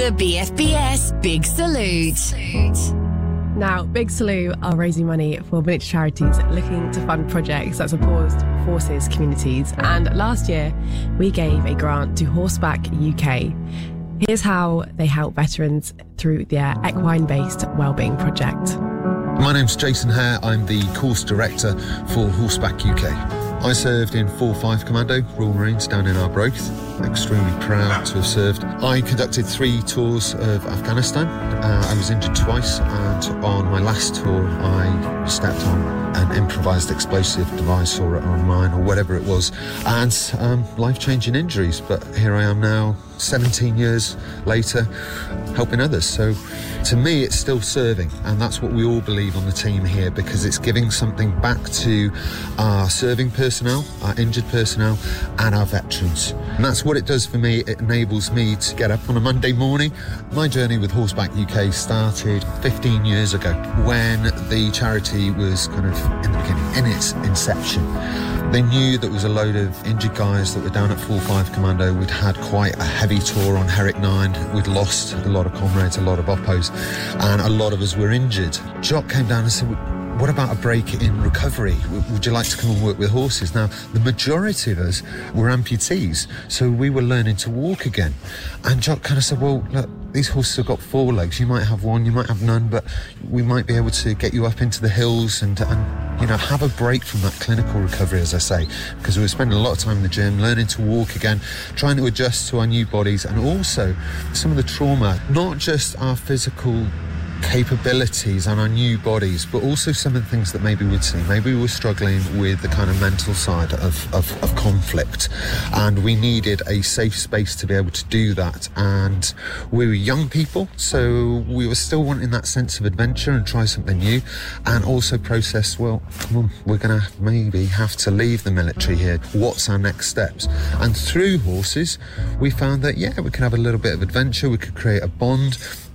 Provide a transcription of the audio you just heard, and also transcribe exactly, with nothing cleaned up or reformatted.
The B F B S Big Salute. Now, Big Salute are raising money for miniature charities looking to fund projects that support horses communities. And last year, we gave a grant to Horseback U K. Here's how they help veterans through their equine-based wellbeing project. My name's Jason Hare. I'm the course director for Horseback U K. I served in four five Commando, Royal Marines, down in Arbroath. Extremely proud to have served. I conducted three tours of Afghanistan. Uh, I was injured twice, and on my last tour, I stepped on an improvised explosive device or a mine or whatever it was, and um, life-changing injuries. But here I am now, seventeen years later, helping others. So to me, it's still serving, and that's what we all believe on the team here, because it's giving something back to our serving personnel, our injured personnel, and our veterans. And that's what it does for me. It enables me to get up on a Monday morning. My journey with Horseback U K started fifteen years ago, when the charity was kind of in the beginning, in its inception. They knew that there was a load of injured guys that were down at four five Commando. We'd had quite a heavy tour on Herrick nine. We'd lost a lot of comrades, a lot of oppos, and a lot of us were injured. Jock came down and said, what about a break in recovery? Would you like to come and work with horses? Now, the majority of us were amputees, so we were learning to walk again. And Jock kind of said, well, look, these horses have got four legs. You might have one, you might have none, but we might be able to get you up into the hills and, and you know, have a break from that clinical recovery, as I say, because we were spending a lot of time in the gym, learning to walk again, trying to adjust to our new bodies, and also some of the trauma, not just our physical capabilities and our new bodies, but also some of the things that maybe we'd see. Maybe we were struggling with the kind of mental side of, of, of conflict, and we needed a safe space to be able to do that. And we were young people, so we were still wanting that sense of adventure and try something new, and also process, well, come on, we're going to maybe have to leave the military here. What's our next steps? And through horses, we found that, yeah, we could have a little bit of adventure, we could create a bond.